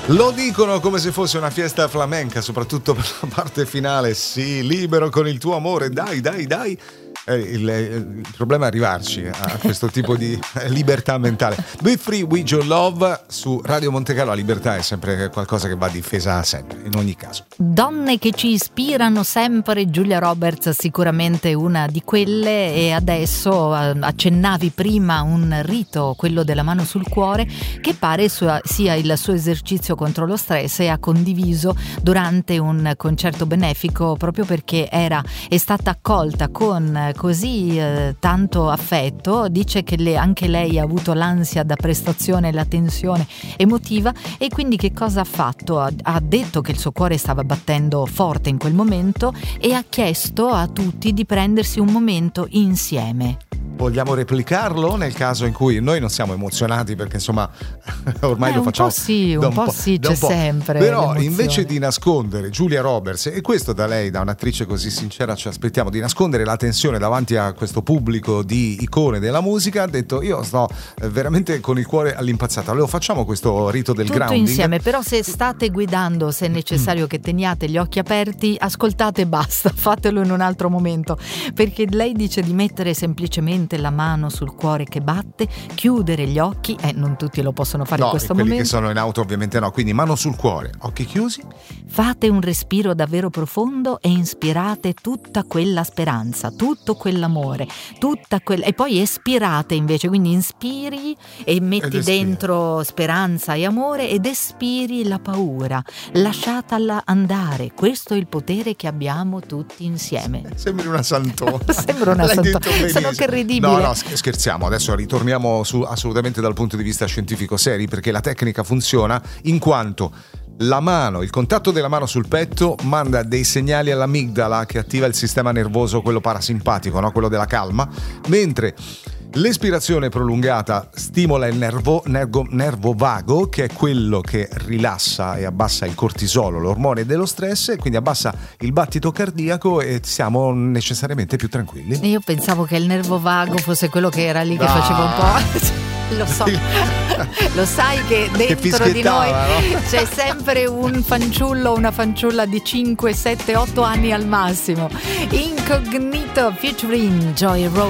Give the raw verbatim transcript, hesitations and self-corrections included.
Lo dicono come se fosse una fiesta flamenca, soprattutto per la parte finale. Sì, libero con il tuo amore, dai, dai, dai. Eh, il, il problema è arrivarci a questo tipo di libertà mentale. Be Free With Your Love su Radio Montecarlo. La libertà è sempre qualcosa che va difesa sempre, in ogni caso. Donne che ci ispirano sempre, Giulia Roberts sicuramente una di quelle. E adesso accennavi prima un rito, quello della mano sul cuore, che pare sua, sia il suo esercizio contro lo stress, e ha condiviso durante un concerto benefico proprio perché era è stata accolta con così eh, tanto affetto. Dice che le, anche lei ha avuto l'ansia da prestazione, la tensione emotiva, e quindi che cosa ha fatto? Ha, ha detto che il suo cuore stava battendo forte in quel momento e ha chiesto a tutti di prendersi un momento insieme. Vogliamo replicarlo nel caso in cui noi non siamo emozionati, perché insomma ormai eh, lo facciamo un po' sì, un, un po' sì, c'è sempre però l'emozione. Invece di nascondere Giulia Roberts, e questo da lei, da un'attrice così sincera ci aspettiamo, di nascondere la tensione davanti a questo pubblico di icone della musica, ha detto: io sto veramente con il cuore all'impazzata, lo facciamo questo rito del tutto grounding insieme. Però se state guidando, se è necessario che teniate gli occhi aperti, ascoltate e basta, fatelo in un altro momento, perché lei dice di mettere semplicemente la mano sul cuore che batte, chiudere gli occhi, e eh, non tutti lo possono fare no, in questo quelli momento. Che sono in auto ovviamente no, quindi mano sul cuore, occhi chiusi, fate un respiro davvero profondo e inspirate tutta quella speranza, tutto quell'amore, tutta quella, e poi espirate invece, quindi inspiri e metti dentro speranza e amore, ed espiri la paura, lasciatela andare. Questo è il potere che abbiamo tutti insieme. Sembri una santona. Sembra una santona, sono credibile. No, no, scherziamo, adesso ritorniamo su, assolutamente dal punto di vista scientifico seri, perché la tecnica funziona in quanto la mano, il contatto della mano sul petto manda dei segnali all'amigdala, che attiva il sistema nervoso, quello parasimpatico, no? Quello della calma, mentre l'espirazione prolungata stimola il nervo, nervo, nervo vago, che è quello che rilassa e abbassa il cortisolo, l'ormone dello stress, e quindi abbassa il battito cardiaco e siamo necessariamente più tranquilli. Io pensavo che il nervo vago fosse quello che era lì che ah. faceva un po'. Lo so, lo sai che dentro che di noi, no? c'è sempre un fanciullo o una fanciulla di cinque, sette, otto anni al massimo. Incognito featuring Joy Rose.